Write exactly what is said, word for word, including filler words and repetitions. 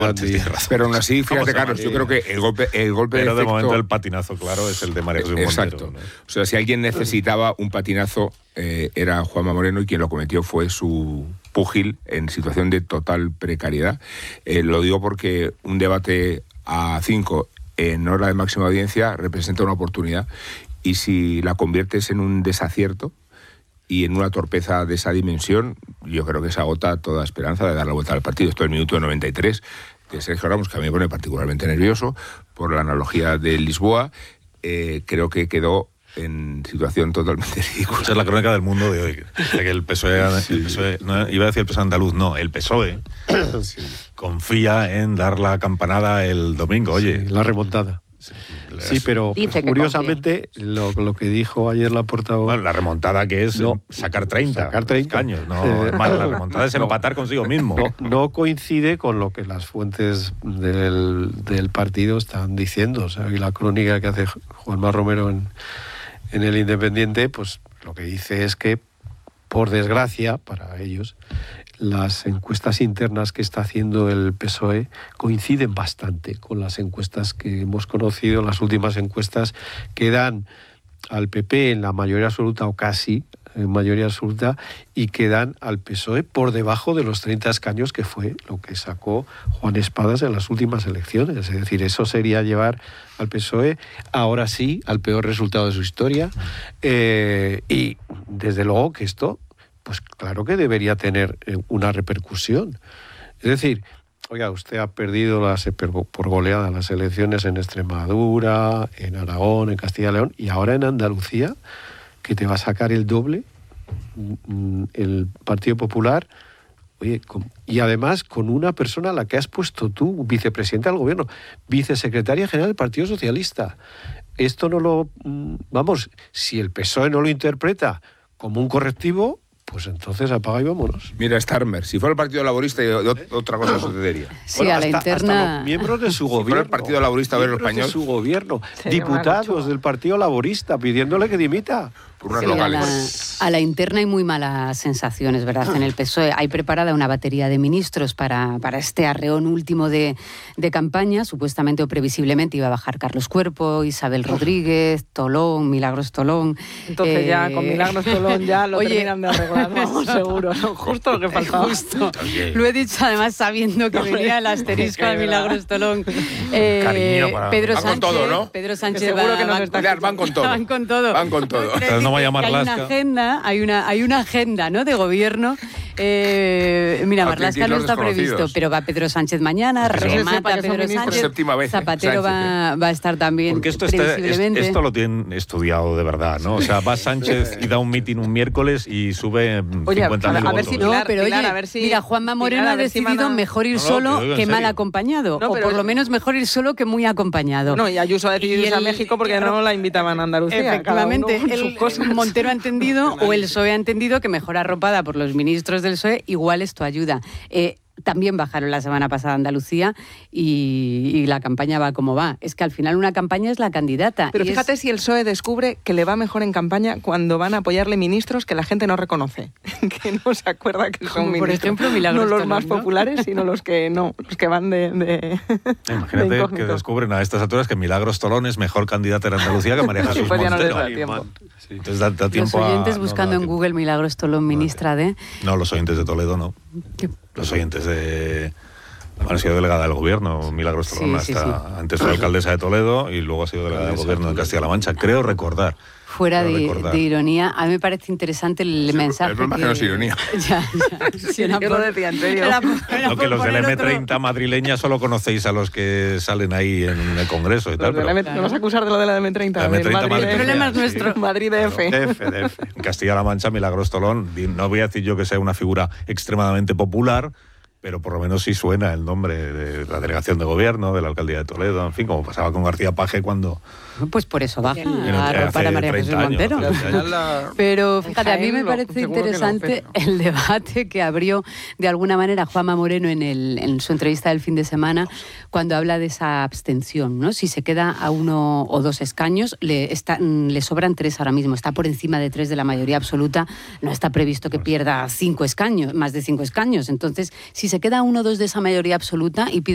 Pero aún así, fíjate, Carlos, yo creo que el golpe, el golpe Pero de de efecto... momento el patinazo, claro, es el de María Jesús Montero. Exacto. ¿no? O sea, si alguien necesitaba un patinazo, eh, era Juanma Moreno, y quien lo cometió fue su púgil en situación de total precariedad. Eh, lo digo porque un debate a cinco en hora de máxima audiencia representa una oportunidad, y si la conviertes en un desacierto y en una torpeza de esa dimensión, yo creo que se agota toda esperanza de dar la vuelta al partido. Esto es el minuto noventa y tres de Sergio Ramos, que a mí me pone particularmente nervioso por la analogía de Lisboa. Eh, creo que quedó en situación totalmente ridícula. Esa es la crónica del mundo de hoy. De que el P S O E, sí. el P S O E no, iba a decir el P S O E andaluz, no, el P S O E sí. confía en dar la campanada el domingo. Oye, sí, la remontada. Sí, sí, pero pues, curiosamente lo, lo que dijo ayer la portavoz... Bueno, la remontada que es no, sacar treinta, sacar treinta escaños. No, eh, más, la remontada es empatar no, consigo mismo. No, no coincide con lo que las fuentes del, del partido están diciendo. O sea, y la crónica que hace Juanma Romero en, en El Independiente, pues lo que dice es que, por desgracia para ellos, las encuestas internas que está haciendo el P S O E coinciden bastante con las encuestas que hemos conocido, las últimas encuestas que dan al P P en la mayoría absoluta o casi en mayoría absoluta, y que dan al P S O E por debajo de los treinta escaños, que fue lo que sacó Juan Espadas en las últimas elecciones. Es decir, eso sería llevar al P S O E, ahora sí, al peor resultado de su historia. Eh, y desde luego que esto, pues claro que debería tener una repercusión. Es decir, oiga, usted ha perdido las, por goleada las elecciones en Extremadura, en Aragón, en Castilla y León, y ahora en Andalucía, que te va a sacar el doble, el Partido Popular, oye, con, y además con una persona a la que has puesto tú, vicepresidenta del gobierno, vicesecretaria general del Partido Socialista. Esto no lo... Vamos, si el P S O E no lo interpreta como un correctivo, pues entonces apaga y vámonos. Mira, Starmer, si fuera el Partido Laborista, otra cosa sucedería. Sí, bueno, a la hasta, interna... hasta los miembros de su gobierno. Si fuera el Partido Laborista ver español. De su gobierno, sí, diputados del Partido Laborista pidiéndole que dimita. Por unas sí, locales. A la, a la interna hay muy malas sensaciones, ¿verdad? En el P S O E hay preparada una batería de ministros para, para este arreón último de, de campaña. Supuestamente o previsiblemente iba a bajar Carlos Cuerpo, Isabel Rodríguez, Tolón, Milagros Tolón. Entonces eh... ya con Milagros Tolón ya lo Oye, terminan de arreglar, vamos, seguro, ¿no? Justo lo que faltaba. Justo. Lo he dicho además sabiendo que venía el asterisco de Milagros Tolón. Eh, Cariño para... Pedro van Sánchez, con todo, ¿no? Pedro Sánchez que seguro va, que nos va, está van, van con todo. Van con todo. Van con todo. Pero no vaya a Hay una agenda, hay una, hay una agenda, ¿no?, de gobierno. Eh, mira, Marlaska no está previsto, pero va Pedro Sánchez mañana, remata Pedro Sánchez, séptima vez, Zapatero Sánchez, va, va a estar también. Porque esto, está, esto lo tienen estudiado de verdad, ¿no? O sea, va Sánchez y da un mitin un miércoles y sube cincuenta mil a votos. Ver si Pilar, no, pero Pilar, oye, a ver si, mira, Juanma Moreno Pilar, ha decidido si mejor ir no, solo no, que mal acompañado, no, o por lo menos mejor ir solo que muy acompañado. No, y Ayuso ha decidido irse a México porque el, no la invitaban a Andalucía. Efectivamente, el Montero ha entendido, o el P S O E ha entendido que mejor arropada por los ministros del P S O E, igual esto ayuda. Eh, También bajaron la semana pasada a Andalucía y, y la campaña va como va. Es que al final una campaña es la candidata. Pero fíjate es... si el P S O E descubre que le va mejor en campaña cuando van a apoyarle ministros que la gente no reconoce, que no se acuerda que son como ministros. Por ejemplo, Milagros no los Tolón, más ¿no? populares, sino los que no, los que van de, de Imagínate de que descubren a estas alturas que Milagros Tolón es mejor candidata en Andalucía que María Jesús pues Montero. No tiempo. Sí. Entonces da, da tiempo los oyentes a, buscando no, en Google Milagros Tolón, ministra de... No, los oyentes de Toledo no. ¿Qué? Los oyentes de... Bueno, ha sido delegada del gobierno, Milagros Tolón. Sí, sí, hasta, sí. Antes fue alcaldesa de Toledo y luego ha sido delegada del gobierno de Castilla-La Mancha. Creo recordar. Fuera de, de ironía, a mí me parece interesante el sí, mensaje. El problema que no es ironía. Ya, ya. Sí, yo lo decía en serio. Era por, era no, que los del M treinta otro... madrileña solo conocéis a los que salen ahí en el Congreso y tal. Pero... M... Claro. ¿Nos vas a acusar de lo de la M treinta? La M treinta Madrid, Madrid, el problema es sí. nuestro. Madrid D F. D F, D F. En Castilla-La Mancha, Milagros Tolón, no voy a decir yo que sea una figura extremadamente popular, pero por lo menos sí suena el nombre de la delegación de gobierno, de la alcaldía de Toledo, en fin, como pasaba con García Paje cuando... Pues por eso baja a para María Jesús Montero. Pero fíjate, a mí me parece interesante el debate que abrió de alguna manera Juanma Moreno en, el, en su entrevista del fin de semana, cuando habla de esa abstención, ¿no? Si se queda a uno o dos escaños, le, está, le sobran tres ahora mismo, está por encima de tres de la mayoría absoluta, no está previsto que pierda cinco escaños, más de cinco escaños. Entonces, si se queda a uno o dos de esa mayoría absoluta y pide